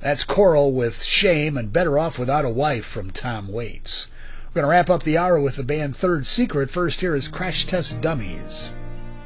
That's Coral with Shame and Better Off Without a Wife from Tom Waits. We're going to wrap up the hour with the band Third Secret. First, here is Crash Test Dummies.